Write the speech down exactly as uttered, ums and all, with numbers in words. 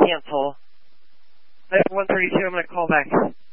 cancel. I have one thirty-two, I'm going to call back.